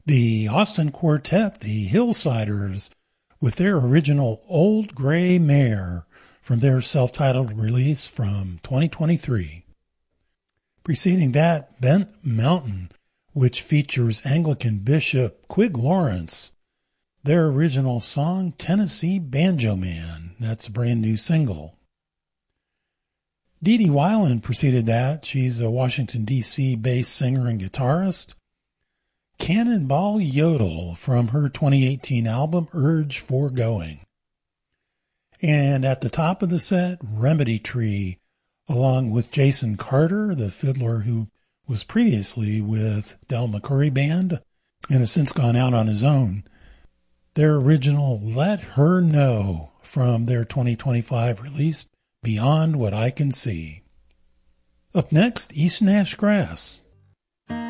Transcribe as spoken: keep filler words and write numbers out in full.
The Austin Quartet, the Hillsiders, with their original Old Gray Mare from their self-titled release from twenty twenty-three. Preceding that, Bent Mountain, which features Anglican Bishop Quig Lawrence, their original song, Tennessee Banjo Man. That's a brand new single. Dee Dee Weiland preceded that. She's a Washington, D C-based singer and guitarist. Cannonball Yodel from her twenty eighteen album, Urge Foregoing. And at the top of the set, Remedy Tree, along with Jason Carter, the fiddler who was previously with Del McCoury Band and has since gone out on his own. Their original Let Her Know from their twenty twenty-five release, Beyond What I Can See. Up next, East Nash Grass.